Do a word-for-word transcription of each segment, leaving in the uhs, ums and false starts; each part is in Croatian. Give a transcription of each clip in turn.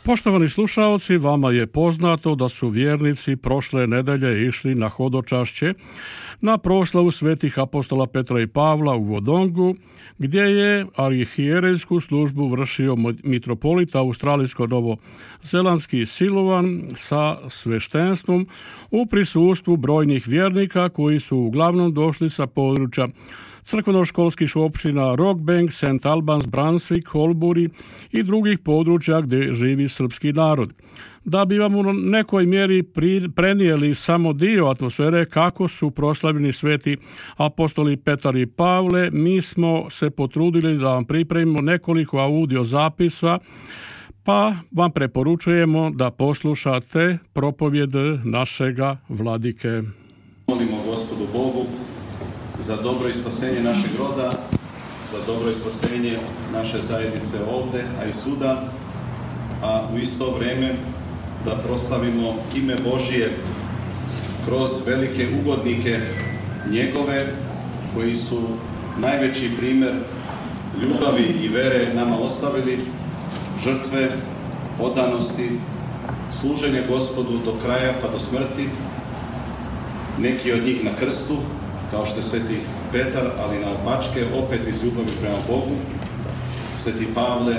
Poštovani slušaoci, vama je poznato da su vjernici prošle nedelje išli na hodočašće na proslavu svetih apostola Petra i Pavla u Wodongu, gdje je arhijerejsku službu vršio mitropolit australijsko-novozelandski Silovan sa sveštenstvom u prisustvu brojnih vjernika koji su uglavnom došli sa područja crkveno-školskih općina Rockbank, Saint Albans, Brunswick, Holbury i drugih područja gdje živi srpski narod. Da bi vam u nekoj mjeri prenijeli samo dio atmosfere kako su proslavljeni sveti apostoli Petar i Pavle, mi smo se potrudili da vam pripremimo nekoliko audio zapisa, pa vam preporučujemo da poslušate propovjed našega vladike. Molimo Gospodu Bogu za dobro i spasenje našeg roda, za dobro i spasenje naše zajednice ovdje, a i svuda, a u isto vrijeme da proslavimo ime Božije kroz velike ugodnike njegove, koji su najveći primjer ljubavi i vere nama ostavili, žrtve, odanosti, služenje Gospodu do kraja pa do smrti, neki od njih na krstu, kao što je sveti Petar, ali na opačke, opet iz ljubavi prema Bogu, sveti Pavle,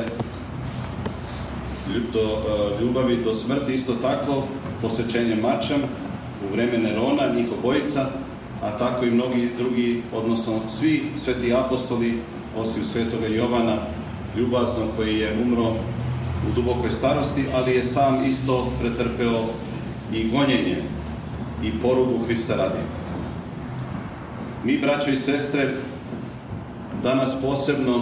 do ljubavi do smrti, isto tako posvećenje mačem u vreme Nerona, njih obojica, a tako i mnogi drugi, odnosno svi sveti apostoli, osim svetoga Jovana, ljubazno, koji je umro u dubokoj starosti, ali je sam isto pretrpeo i gonjenje i porugu Hrista radi. Mi, braćo i sestre, danas posebno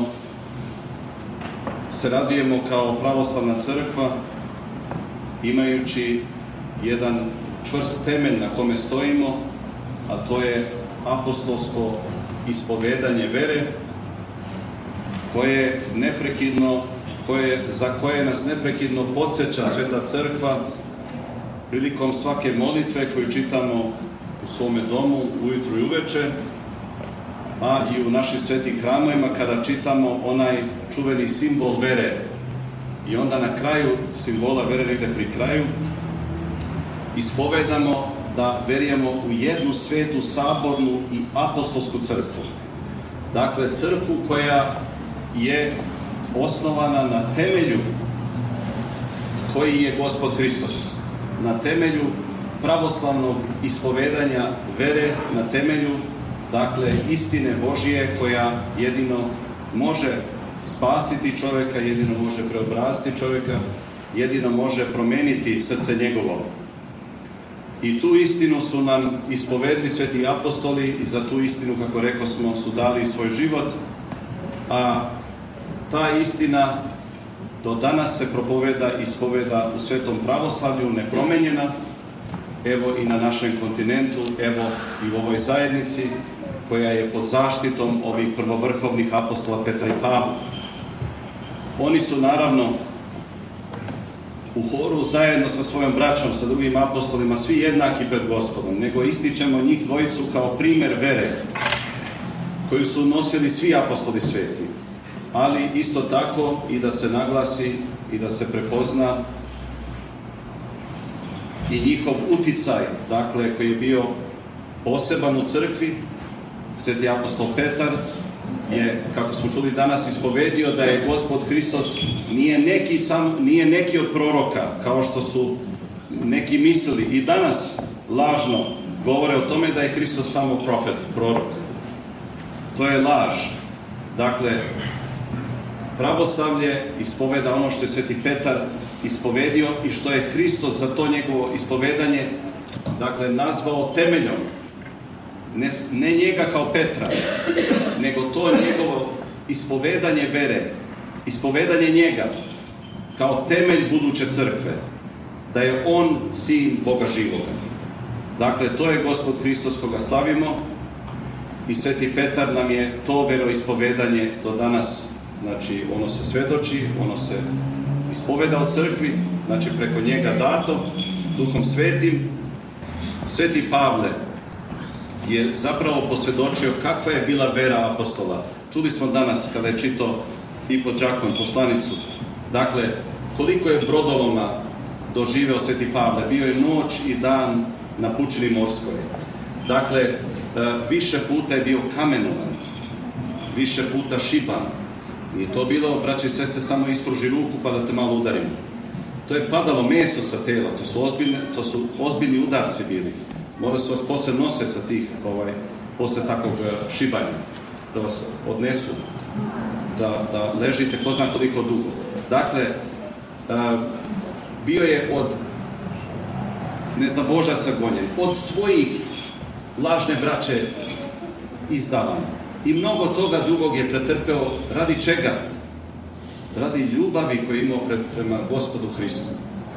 se radujemo kao pravoslavna crkva, imajući jedan čvrst temelj na kome stojimo, a to je apostolsko ispovedanje vere, koje neprekidno, koje, za koje nas neprekidno podsjeća Sveta crkva prilikom svake molitve koju čitamo u svome domu ujutru i uveče, a i u našim svetim hramovima kada čitamo onaj čuveni simbol vere. I onda na kraju simbola vere, negdje pri kraju, ispovedamo da verujemo u jednu svetu, sabornu i apostolsku crkvu. Dakle, crkvu koja je osnovana na temelju koji je Gospod Hristos. Na temelju pravoslavnog ispovedanja vere, na temelju, dakle, istine Božije koja jedino može spasiti čovjeka, jedino može preobraziti čovjeka, jedino može promijeniti srce njegovo. I tu istinu su nam ispovedili sveti apostoli i za tu istinu, kako rekao smo, su dali svoj život, a ta istina do danas se propoveda i ispoveda u svetom pravoslavlju nepromenjena, evo i na našem kontinentu, evo i u ovoj zajednici koja je pod zaštitom ovih prvovrhovnih apostola Petra i Pavla. Oni su naravno u horu zajedno sa svojom braćom, sa drugim apostolima, svi jednaki pred Gospodom, nego ističemo njih dvojicu kao primjer vere koju su nosili svi apostoli sveti. Ali isto tako i da se naglasi i da se prepozna i njihov uticaj, dakle, koji je bio poseban u crkvi. Sveti apostol Petar je, kako smo čuli danas, ispovedio da je Gospod Hristos nije neki, sam, nije neki od proroka, kao što su neki mislili i danas lažno govore o tome da je Hristos samo profet, prorok. To je laž. Dakle, pravoslavlje ispoveda ono što je sveti Petar ispovedio i što je Hristos za to njegovo ispovedanje, dakle, nazvao temeljom. Ne, ne njega kao Petra, nego to njegovo ispovedanje vere, ispovedanje njega kao temelj buduće crkve, da je on sin Boga živoga. Dakle, to je Gospod Hristos koga slavimo i sveti Petar nam je to veroispovedanje do danas, znači ono se svedoči, ono se ispoveda u crkvi, znači preko njega dato, Duhom Svetim. Sveti Pavle je zapravo posvjedočio kakva je bila vera apostola. Čuli smo danas kada je čitao i pod đakon poslanicu. Dakle, koliko je brodoloma doživeo Sveti Pavle. Bio je noć i dan na pučini morskoj. Dakle, više puta je bio kamenovan, više puta šiban. Nije to bilo, braći i sestre, samo ispruži ruku pa da te malo udarimo. To je padalo meso sa tela, to su ozbiljni, to su ozbiljni udarci bili. Mora se vas poslije nose sa tih, ovaj, posle takvog šibanja, da vas odnesu, da, da ležite ko zna koliko dugo. Dakle, a, bio je od neznabožaca gonjen, od svojih lažne braće izdavan. I mnogo toga drugog je pretrpeo. Radi čega? Radi ljubavi koju je imao prema Gospodu Hristu.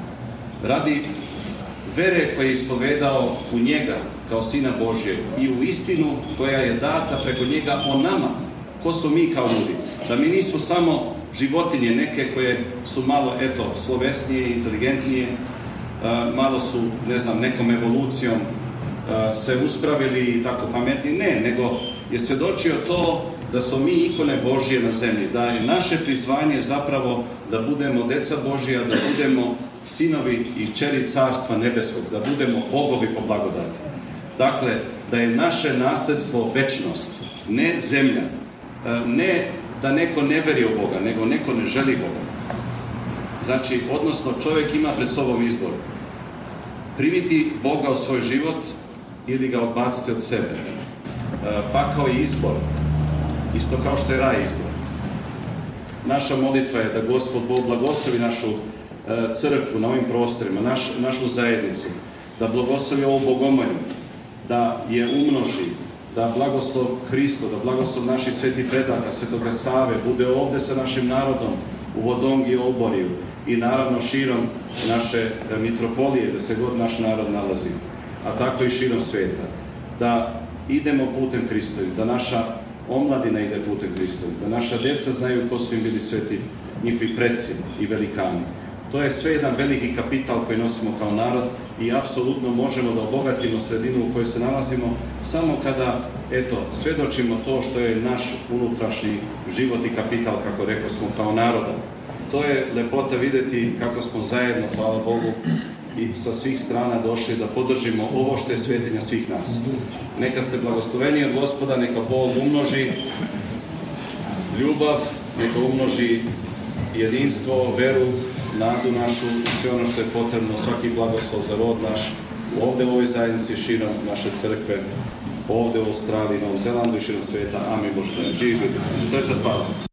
Radi vere koju je ispovedao u njega kao Sina Božjeg i u istinu koja je data preko njega o nama. Ko smo mi kao ljudi? Da mi nismo samo životinje neke koje su malo, eto, slovesnije, inteligentnije, malo su, ne znam, nekom evolucijom se uspravili i tako pametni. Ne, nego je svjedočio to da smo mi ikone Božje na zemlji, da je naše prizvanje zapravo da budemo deca Božja, da budemo sinovi i kćeri Carstva Nebeskog, da budemo bogovi po blagodati. Dakle, da je naše nasljedstvo večnost, ne zemlja. Ne da neko ne veri u Boga, nego neko ne želi Boga. Znači, odnosno čovjek ima pred sobom izbor. Primiti Boga u svoj život ili ga odbaciti od sebe. Pakao je izbor. Isto kao što je raj izbor. Naša molitva je da Gospod Bog blagoslovi našu crkvu na ovim prostorima, naš, našu zajednicu, da blagoslovi ovu bogomolju, da je umnoži, da blagoslov Hristo, da blagoslov naših svetih predaka, Svetoga Save, bude ovdje sa našim narodom, u Vodongi i Oboriju i naravno širom naše mitropolije, da se god naš narod nalazi, a tako i širom svijeta. Da idemo putem Hristovim, da naša omladina ide putem Hristovim, da naša djeca znaju ko su im bili sveti njihovi preci i velikani. To je sve jedan veliki kapital koji nosimo kao narod i apsolutno možemo da obogatimo sredinu u kojoj se nalazimo samo kada, eto, svjedočimo to što je naš unutrašnji život i kapital, kako rekao smo, kao naroda. To je lepota vidjeti kako smo zajedno, hvala Bogu, i sa svih strana došli da podržimo ovo što je svetinja svih nas. Neka ste blagosloveni od Gospoda, neka Bog umnoži ljubav, neka umnoži jedinstvo, veru, nadu našu i sve ono što je potrebno, svaki blagoslov za rod naš, ovdje u ovoj zajednici širom naše crkve, ovdje u Australiji, Novom Zelandu i širom svijeta. Amin Bože. Živi bili. Sreća slava.